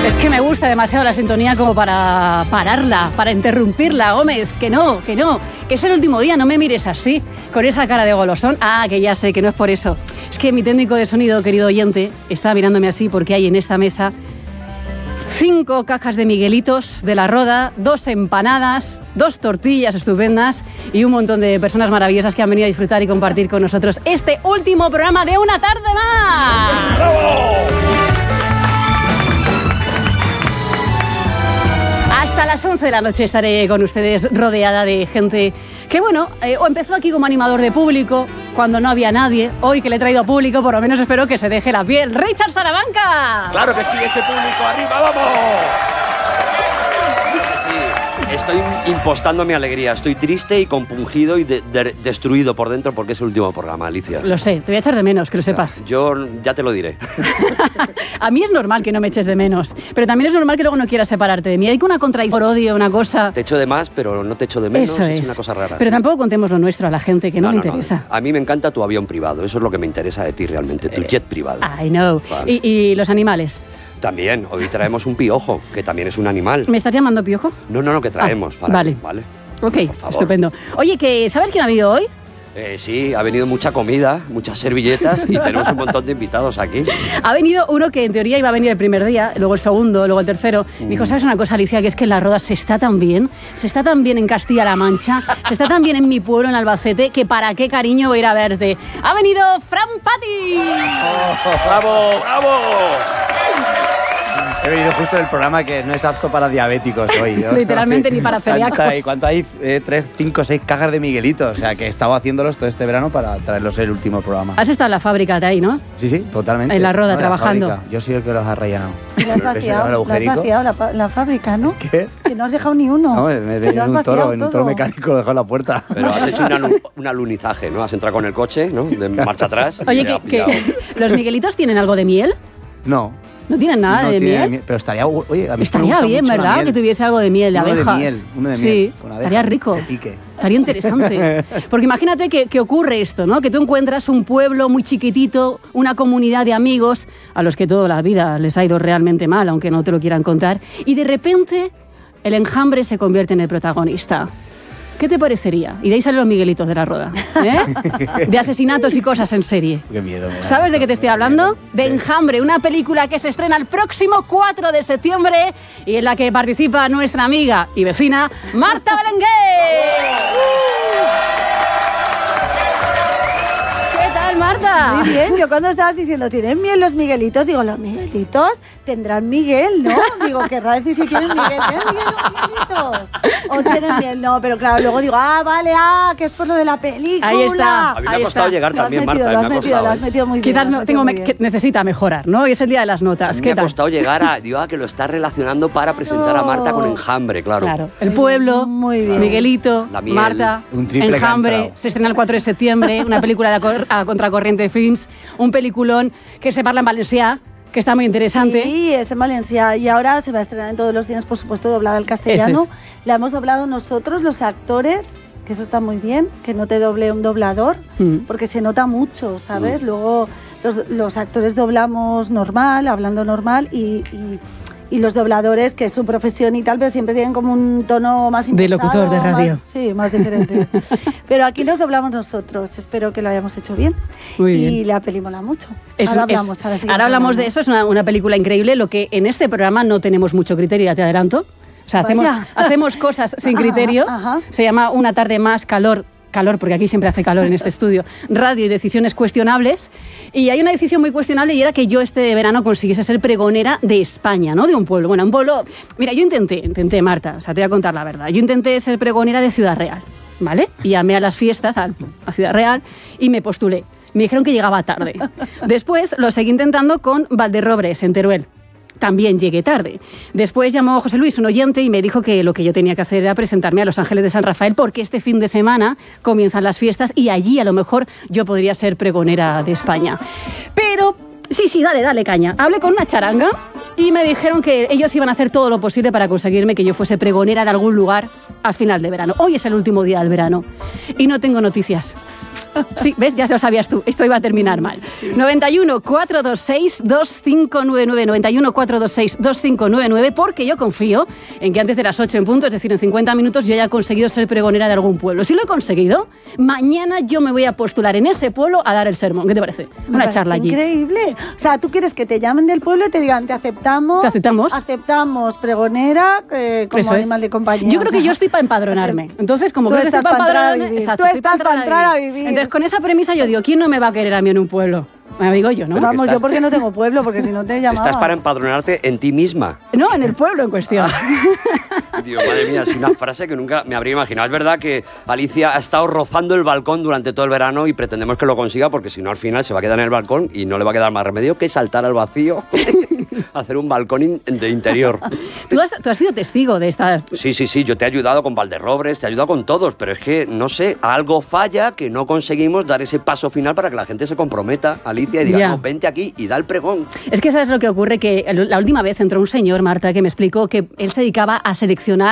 Es que me gusta demasiado la sintonía como para pararla, para interrumpirla, Gómez, que no, que es el último día, no me mires así, con esa cara de golosón. Ah, que ya sé, que no es por eso. Es que mi técnico de sonido, querido oyente, está mirándome así porque hay en esta mesa 5 cajas de Miguelitos de la Roda, 2 empanadas, 2 tortillas estupendas y un montón de personas maravillosas que han venido a disfrutar y compartir con nosotros este último programa de Una Tarde Más. ¡Bravo! Hasta las 11 de la noche estaré con ustedes rodeada de gente que, bueno, o empezó aquí como animador de público cuando no había nadie. Hoy que le he traído a público, por lo menos espero que se deje la piel. ¡Richard Salamanca! ¡Claro que sí, ese público! ¡Arriba, vamos! Estoy impostando mi alegría. Estoy triste y compungido y destruido por dentro porque es el último programa, Alicia. Lo sé, te voy a echar de menos, que lo sepas. Yo ya te lo diré. A mí es normal que no me eches de menos, pero también es normal que luego no quieras separarte de mí. Hay una contradicción, por odio, una cosa... Te echo de más, pero no te echo de menos. Eso es una cosa rara. Pero tampoco contemos lo nuestro a la gente, que no le interesa. No. A mí me encanta tu avión privado. Eso es lo que me interesa de ti realmente, tu jet privado. I know. Vale. ¿Y los animales? También, hoy traemos un piojo, que también es un animal. ¿Me estás llamando piojo? No, que traemos. Vale. Ok, estupendo. Oye, ¿sabes quién ha habido hoy? Sí, ha venido mucha comida, muchas servilletas y tenemos un montón de invitados aquí. Ha venido uno que en teoría iba a venir el primer día, luego el segundo, luego el tercero. Me dijo, ¿sabes una cosa, Alicia? Que es que en La Roda se está tan bien en Castilla-La Mancha, se está tan bien en mi pueblo, en Albacete, que para qué cariño voy a ir a verte. ¡Ha venido Fran Patti! ¡Oh, bravo, bravo! He venido justo en el programa que no es apto para diabéticos hoy. Literalmente ni para celíacos. ¿Cuánto hay? 3, 5, 6 cajas de Miguelitos. O sea, que he estado haciéndolos todo este verano para traerlos el último programa. Has estado en la fábrica de ahí, ¿no? Sí, totalmente. En La Roda, trabajando. Yo soy el que los ha rellenado. ¿La has vaciado la fábrica, no? ¿Qué? Que no has dejado ni uno. No, me he venido en un toro mecánico, lo he dejado en la puerta. Pero has hecho un alunizaje, ¿no? Has entrado con el coche, ¿no? De marcha atrás. Oye, ¿los Miguelitos tienen algo de miel? No. ¿No tienen nada de miel? Pero estaría... Oye, a mí estaría bien, ¿verdad? Que tuviese algo de miel, de abejas. Uno de miel. Sí, con abejas, estaría rico. Que pique. Estaría interesante. Porque imagínate que ocurre esto, ¿no? Que tú encuentras un pueblo muy chiquitito, una comunidad de amigos a los que toda la vida les ha ido realmente mal, aunque no te lo quieran contar, y de repente el enjambre se convierte en el protagonista. ¿Qué te parecería? Y de ahí salen los Miguelitos de La Roda, ¿eh? De asesinatos y cosas en serie. Qué miedo me da. ¿Sabes de qué te estoy hablando? De Enjambre, una película que se estrena el próximo 4 de septiembre y en la que participa nuestra amiga y vecina Marta Belenguer. ¿Qué tal, Marta? Muy bien, yo cuando estabas diciendo, ¿tienen miel los Miguelitos? Digo, los Miguelitos tendrán Miguel, ¿no? Digo, querrá decir si tienen Miguel. ¿Tienen miel los Miguelitos? ¿O tienen miel? No, pero claro, luego digo, vale, que es por lo de la película. Ahí está. A mí me ha costado llegar también, Marta. Lo has metido muy bien. Quizás necesita mejorar, ¿no? Y es el día de las notas. Me ha costado llegar a que lo está relacionando para presentar a Marta con Enjambre, claro. Claro, el pueblo, muy bien. Miguelito, la miel, Marta, Enjambre, se estrena el 4 de septiembre, una película a Contracorriente Films, un peliculón que se parla en valencià, que está muy interesante. Sí, es en Valencia y ahora se va a estrenar en todos los cines, por supuesto, doblada al castellano. Es. La hemos doblado nosotros, los actores, que eso está muy bien, que no te doble un doblador, porque se nota mucho, ¿sabes? Luego los actores doblamos normal, hablando normal y los dobladores, que es su profesión y tal, pero siempre tienen como un tono más de locutor de radio. Más diferente. Pero aquí nos doblamos nosotros. Espero que lo hayamos hecho bien. Muy bien. Y la peli mola mucho. Ahora hablamos de eso. Es una película increíble. Lo que en este programa no tenemos mucho criterio, ya te adelanto. O sea, hacemos cosas sin criterio. Ajá. Se llama Una Tarde Más, calor, porque aquí siempre hace calor en este estudio, radio y decisiones cuestionables. Y hay una decisión muy cuestionable y era que yo este verano consiguiese ser pregonera de España, ¿no? De un pueblo. Bueno, un pueblo... Mira, yo intenté, Marta, o sea, te voy a contar la verdad. Yo intenté ser pregonera de Ciudad Real, ¿vale? Y llamé a las fiestas a Ciudad Real y me postulé. Me dijeron que llegaba tarde. Después lo seguí intentando con Valderrobres, en Teruel. También llegué tarde. Después llamó José Luis, un oyente, y me dijo que lo que yo tenía que hacer era presentarme a Los Ángeles de San Rafael porque este fin de semana comienzan las fiestas y allí a lo mejor yo podría ser pregonera de España. Pero Sí, dale caña. Hablé con una charanga y me dijeron que ellos iban a hacer todo lo posible para conseguirme que yo fuese pregonera de algún lugar al final de verano. Hoy es el último día del verano y no tengo noticias. Sí, ¿ves? Ya lo sabías tú. Esto iba a terminar mal. Sí. 91 426 2599 91 426 2599 porque yo confío en que antes de las 8 en punto, es decir, en 50 minutos, yo haya conseguido ser pregonera de algún pueblo. Si lo he conseguido, mañana yo me voy a postular en ese pueblo a dar el sermón. ¿Qué te parece? Una charla allí. Increíble. O sea, tú quieres que te llamen del pueblo y te digan, te aceptamos. ¿Te aceptamos? Aceptamos pregonera como animal de compañía. Yo creo que yo estoy para empadronarme. Entonces, como creo que estoy para empadronarme, tú estás para entrar a vivir. Entonces, con esa premisa yo digo, ¿quién no me va a querer a mí en un pueblo? Me digo yo, ¿no? Pero vamos, yo porque no tengo pueblo, porque si no te llamaba. Estás para empadronarte en ti misma. No, en el pueblo en cuestión. Dios, madre mía, es una frase que nunca me habría imaginado. Es verdad que Alicia ha estado rozando el balcón durante todo el verano y pretendemos que lo consiga porque si no al final se va a quedar en el balcón y no le va a quedar más remedio que saltar al vacío, hacer un balcón de interior. ¿Tú has sido testigo de esta... Sí, yo te he ayudado con Valderrobres, te he ayudado con todos, pero es que, no sé, algo falla que no conseguimos dar ese paso final para que la gente se comprometa, Alicia, y diga, no, vente aquí y da el pregón. Es que sabes lo que ocurre, que la última vez entró un señor, Marta, que me explicó que él se dedicaba a seleccionar